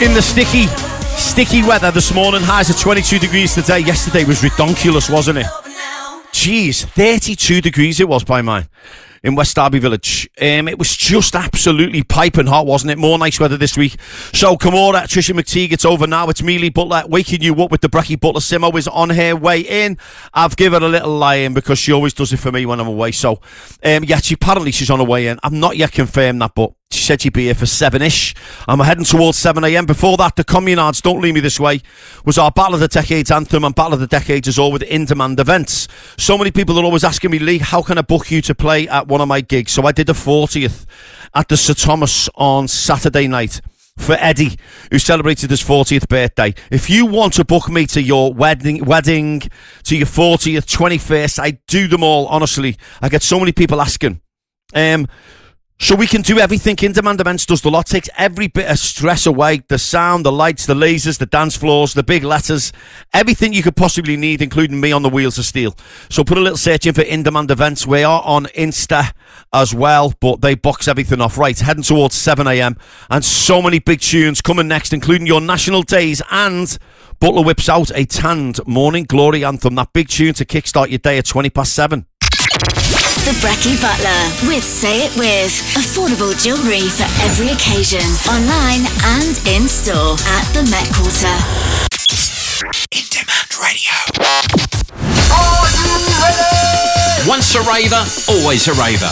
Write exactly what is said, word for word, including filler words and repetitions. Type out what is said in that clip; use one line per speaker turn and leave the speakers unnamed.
In the sticky, sticky weather this morning, highs of twenty-two degrees today. Yesterday was redonkulous, wasn't it? Jeez, thirty-two degrees it was by mine in West Derby Village. Um, it was just absolutely piping hot, wasn't it? More nice weather this week. So, Camora, Tricia McTeague, it's over now. It's me, Lee Butler, waking you up with the Brecky Butler. Simo is on her way in. I've given her a little lie in because she always does it for me when I'm away. So, um, yeah, she, apparently she's on her way in. I've not yet confirmed that, but she said she'd be here for seven-ish. I'm heading towards seven a.m. Before that, the Communards, Don't Leave Me This Way, was our Battle of the Decades anthem, and Battle of the Decades is all with in-demand events. So many people are always asking me, Lee, how can I book you to play at one of my gigs? So I did the fortieth at the Sir Thomas on Saturday night for Eddie, who celebrated his fortieth birthday. If you want to book me to your wedding, wedding, to your fortieth, twenty-first, I do them all, honestly. I get so many people asking. Um... So we can do everything. In-demand events does the lot. Takes every bit of stress away. The sound, the lights, the lasers, the dance floors, the big letters. Everything you could possibly need, including me on the wheels of steel. So put a little search in for in-demand events. We are on Insta as well, but they box everything off. Right, heading towards seven a.m. And so many big tunes coming next, including your national days. And Butler whips out a tanned Morning Glory anthem. That big tune to kickstart your day at twenty past seven.
The Brecky Butler with Say It With. Affordable jewellery for every occasion. Online and in store at the Met Quarter.
In Demand Radio.
Are you ready?
Once a raver, always a raver.